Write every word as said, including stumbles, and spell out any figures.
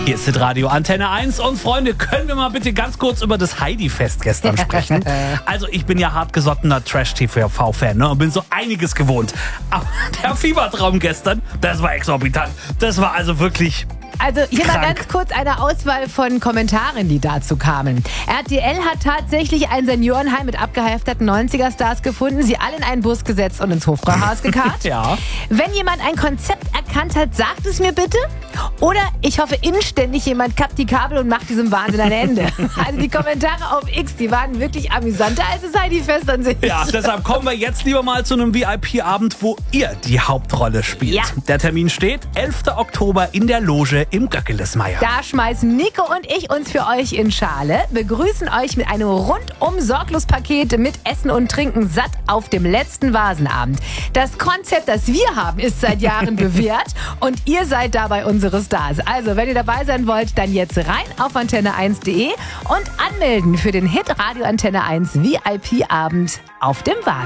Hier ist Radio Antenne eins und Freunde, können wir mal bitte ganz kurz über das Heidi-Fest gestern sprechen? Also ich bin ja hartgesottener Trash-T V-Fan, ne, und bin so einiges gewohnt. Aber der Fiebertraum gestern, das war exorbitant. Das war also wirklich... Also hier Krank. mal ganz kurz eine Auswahl von Kommentaren, die dazu kamen. R T L hat tatsächlich ein Seniorenheim mit abgehalfterten neunziger-Stars gefunden, sie alle in einen Bus gesetzt und ins Hofbräuhaus gekarrt. Ja. Wenn jemand ein Konzept erkannt hat, sagt es mir bitte. Oder ich hoffe inständig, jemand kappt die Kabel und macht diesem Wahnsinn ein Ende. Also die Kommentare auf X, die waren wirklich amüsanter als das Heidi-Fest an sich. Ja, deshalb kommen wir jetzt lieber mal zu einem V I P-Abend, wo ihr die Hauptrolle spielt. Ja. Der Termin steht, elfter Oktober in der Loge im Göckelesmeier. Da schmeißen Nico und ich uns für euch in Schale, begrüßen euch mit einem rundum sorglos Paket mit Essen und Trinken satt auf dem letzten Vasenabend. Das Konzept, das wir haben, ist seit Jahren bewährt und ihr seid dabei unsere Stars. Also, wenn ihr dabei sein wollt, dann jetzt rein auf antenne eins punkt de und anmelden für den Hit Radio Antenne eins V I P-Abend auf dem Vasen.